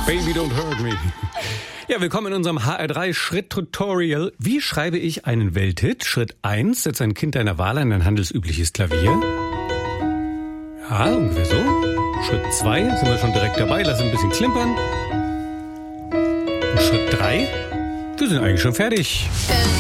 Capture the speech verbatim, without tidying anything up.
Baby, don't hurt me. Ja, willkommen in unserem H R drei Schritt-Tutorial. Wie schreibe ich einen Welthit? Schritt eins, setz ein Kind deiner Wahl an ein handelsübliches Klavier. Ja, ungefähr so. Schritt zwei, sind wir schon direkt dabei, lass ein bisschen klimpern. Und Schritt drei, wir sind eigentlich schon fertig.